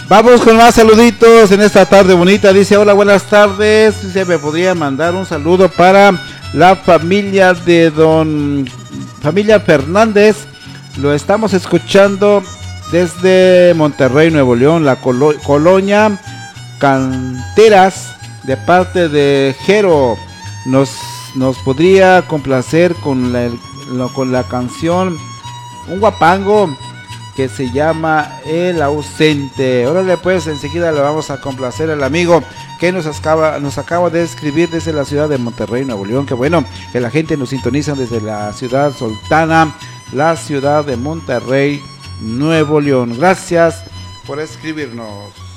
Vamos con más saluditos en esta tarde bonita. Dice, hola, buenas tardes. Dice, me podría mandar un saludo para la familia de familia Fernández. Lo estamos escuchando desde Monterrey, Nuevo León, la colonia Canteras, de parte de Jero. Nos podría complacer con la canción Un Guapango que se llama El Ausente. Órale, pues enseguida le vamos a complacer al amigo que nos acaba de escribir desde la ciudad de Monterrey, Nuevo León. Que bueno, que la gente nos sintoniza desde la ciudad sultana, la ciudad de Monterrey, Nuevo León. Gracias por escribirnos.